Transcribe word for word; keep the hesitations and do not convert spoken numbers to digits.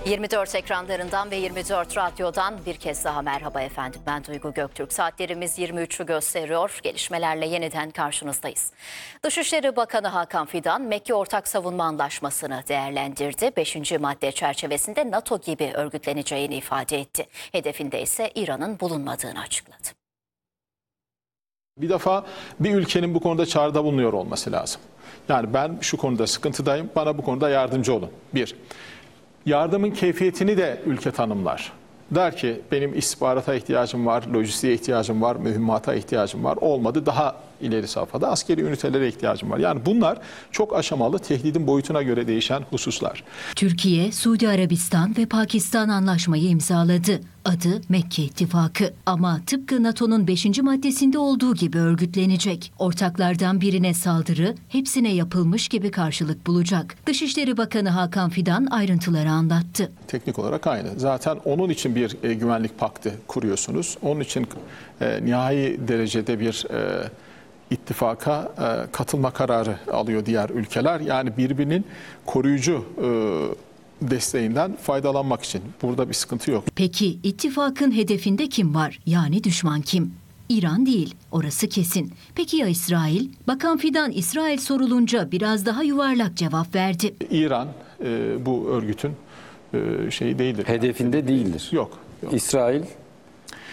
yirmi dört ekranlarından ve yirmi dört radyodan bir kez daha merhaba efendim. Ben Duygu Göktürk. Saatlerimiz yirmi üçü gösteriyor. Gelişmelerle yeniden karşınızdayız. Dışişleri Bakanı Hakan Fidan, Mekke Ortak Savunma Anlaşması'nı değerlendirdi. Beşinci madde çerçevesinde NATO gibi örgütleneceğini ifade etti. Hedefinde ise İran'ın bulunmadığını açıkladı. Bir defa bir ülkenin bu konuda çağrıda bulunuyor olması lazım. Yani ben şu konuda sıkıntıdayım, bana bu konuda yardımcı olun. Bir, yardımın keyfiyetini de ülke tanımlar. Der ki benim istihbarata ihtiyacım var, lojistiğe ihtiyacım var, mühimmata ihtiyacım var. Olmadı daha ileri safhada askeri ünitelere ihtiyacım var. Yani bunlar çok aşamalı, tehdidin boyutuna göre değişen hususlar. Türkiye, Suudi Arabistan ve Pakistan anlaşmayı imzaladı. Adı Mekke İttifakı. Ama tıpkı NATO'nun beşinci maddesinde olduğu gibi örgütlenecek. Ortaklardan birine saldırı hepsine yapılmış gibi karşılık bulacak. Dışişleri Bakanı Hakan Fidan ayrıntıları anlattı. Teknik olarak aynı. Zaten onun için bir e, güvenlik paktı kuruyorsunuz. Onun için e, nihai derecede bir e, ittifaka e, katılma kararı alıyor diğer ülkeler. Yani birbirinin koruyucu e, desteğinden faydalanmak için. Burada bir sıkıntı yok. Peki ittifakın hedefinde kim var? Yani düşman kim? İran değil, orası kesin. Peki ya İsrail? Bakan Fidan İsrail sorulunca biraz daha yuvarlak cevap verdi. İran e, bu örgütün e, şeyi değildir. Hedefinde yani. değildir. Yok. Yok. İsrail